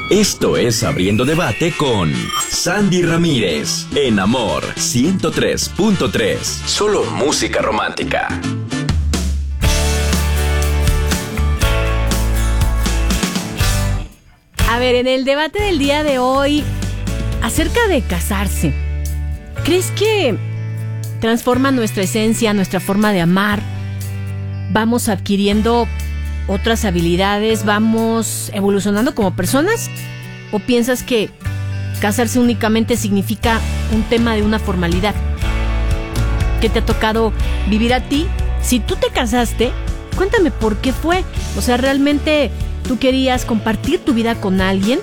Esto es Abriendo Debate con Sandy Ramírez, en Amor 103.3. Solo música romántica. A ver, en el debate del día de hoy, acerca de casarse, ¿crees que transforma nuestra esencia, nuestra forma de amar? ¿Vamos adquiriendo otras habilidades? ¿Vamos evolucionando como personas? ¿O piensas que casarse únicamente significa un tema de una formalidad? ¿Qué te ha tocado vivir a ti? Si tú te casaste, cuéntame por qué fue. O sea, ¿realmente tú querías compartir tu vida con alguien?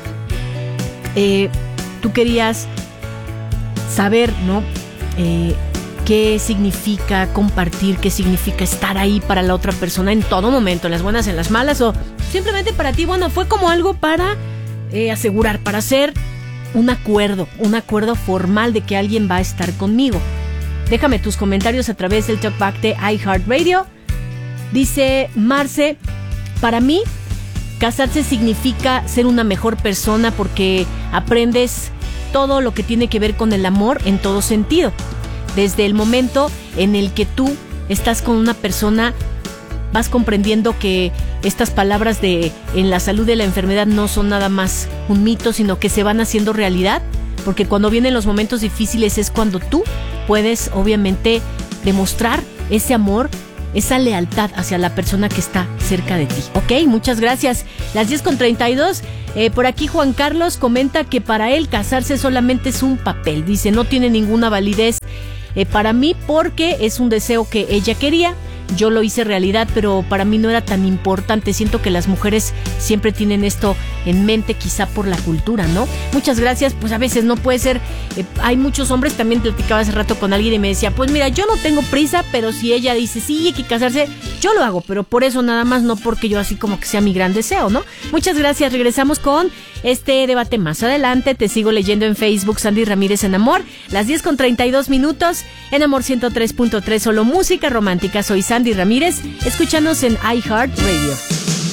¿Tú querías saber, ¿no? ¿Qué significa compartir? ¿Qué significa estar ahí para la otra persona en todo momento, en las buenas, en las malas? O simplemente para ti, bueno, fue como algo para asegurar, para hacer un acuerdo formal de que alguien va a estar conmigo. Déjame tus comentarios a través del talkback de iHeartRadio. Dice Marce, para mí, casarse significa ser una mejor persona porque aprendes todo lo que tiene que ver con el amor en todo sentido. Desde el momento en el que tú estás con una persona, vas comprendiendo que estas palabras de en la salud de la enfermedad no son nada más un mito, sino que se van haciendo realidad, porque cuando vienen los momentos difíciles es cuando tú puedes, obviamente, demostrar ese amor, esa lealtad hacia la persona que está cerca de ti. Ok, muchas gracias. Las 10:32. Por aquí Juan Carlos comenta que para él casarse solamente es un papel. Dice, no tiene ninguna validez para mí porque es un deseo que ella quería. Yo lo hice realidad, pero para mí no era tan importante. Siento que las mujeres siempre tienen esto en mente, quizá por la cultura, ¿no? Muchas gracias. Pues a veces no puede ser. Hay muchos hombres, también platicaba hace rato con alguien y me decía, pues mira, yo no tengo prisa, pero si ella dice sí, hay que casarse, yo lo hago, pero por eso nada más, no porque yo así como que sea mi gran deseo, ¿no? Muchas gracias. Regresamos con este debate más adelante. Te sigo leyendo en Facebook, Sandy Ramírez en Amor. Las 10:32 en Amor 103.3, solo música romántica. Soy Sandy Ramírez. Escúchanos en iHeartRadio.